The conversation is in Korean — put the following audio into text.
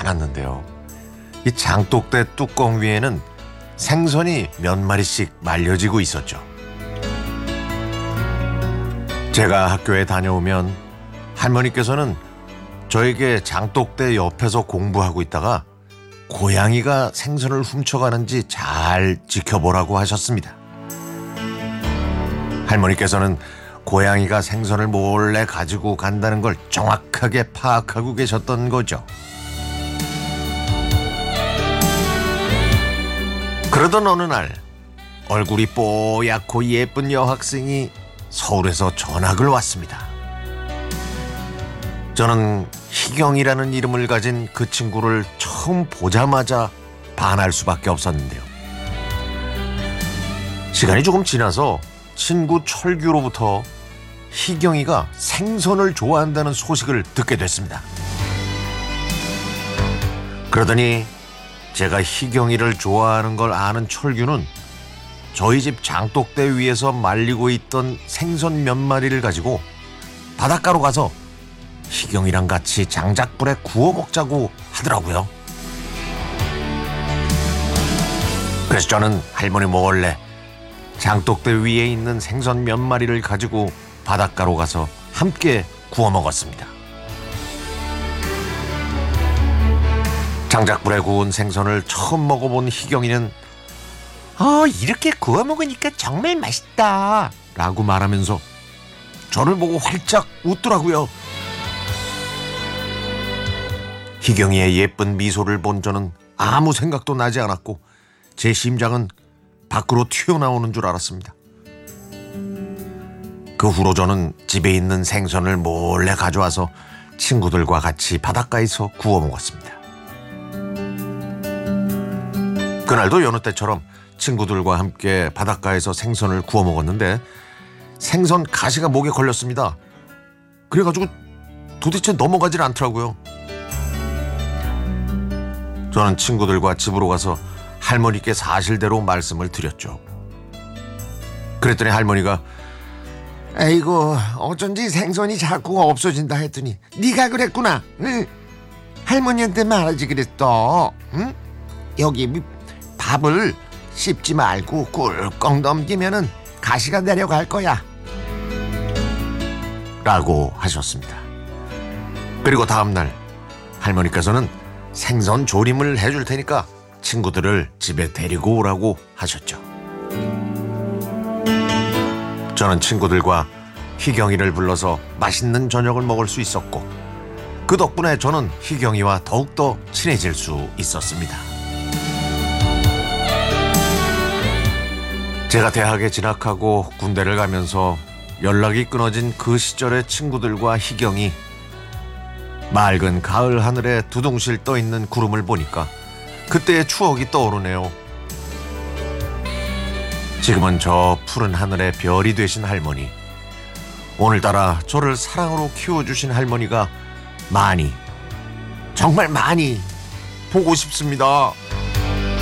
많았는데요. 이 장독대 뚜껑 위에는 생선이 몇 마리씩 말려지고 있었죠. 제가 학교에 다녀오면 할머니께서는 저에게 장독대 옆에서 공부하고 있다가 고양이가 생선을 훔쳐가는지 잘 지켜보라고 하셨습니다. 할머니께서는 고양이가 생선을 몰래 가지고 간다는 걸 정확하게 파악하고 계셨던 거죠. 그러던 어느 날 얼굴이 뽀얗고 예쁜 여학생이 서울에서 전학을 왔습니다. 저는 희경이라는 이름을 가진 그 친구를 처음 보자마자 반할 수밖에 없었는데요. 시간이 조금 지나서 친구 철규로부터 희경이가 생선을 좋아한다는 소식을 듣게 됐습니다. 그러더니 제가 희경이를 좋아하는 걸 아는 철규는 저희 집 장독대 위에서 말리고 있던 생선 몇 마리를 가지고 바닷가로 가서 희경이랑 같이 장작불에 구워 먹자고 하더라고요. 그래서 저는 할머니 몰래 장독대 위에 있는 생선 몇 마리를 가지고 바닷가로 가서 함께 구워 먹었습니다. 장작불에 구운 생선을 처음 먹어본 희경이는 이렇게 구워 먹으니까 정말 맛있다 라고 말하면서 저를 보고 활짝 웃더라고요. 희경이의 예쁜 미소를 본 저는 아무 생각도 나지 않았고 제 심장은 밖으로 튀어나오는 줄 알았습니다. 그 후로 저는 집에 있는 생선을 몰래 가져와서 친구들과 같이 바닷가에서 구워 먹었습니다. 그날도 여느 때처럼 친구들과 함께 바닷가에서 생선을 구워 먹었는데 생선 가시가 목에 걸렸습니다. 그래가지고 도대체 넘어가질 않더라고요. 저는 친구들과 집으로 가서 할머니께 사실대로 말씀을 드렸죠. 그랬더니 할머니가 아이고 어쩐지 생선이 자꾸 없어진다 했더니 네가 그랬구나. 응? 할머니한테 말하지 그랬어. 응? 여기 밥을 씹지 말고 꿀꺽 넘기면은 가시가 내려갈 거야 라고 하셨습니다. 그리고 다음날 할머니께서는 생선 조림을 해줄 테니까 친구들을 집에 데리고 오라고 하셨죠. 저는 친구들과 희경이를 불러서 맛있는 저녁을 먹을 수 있었고 그 덕분에 저는 희경이와 더욱더 친해질 수 있었습니다. 제가 대학에 진학하고 군대를 가면서 연락이 끊어진 그 시절의 친구들과 희경이 맑은 가을 하늘에 두둥실 떠있는 구름을 보니까 그때의 추억이 떠오르네요. 지금은 저 푸른 하늘의 별이 되신 할머니, 오늘따라 저를 사랑으로 키워주신 할머니가 많이, 정말 많이 보고 싶습니다.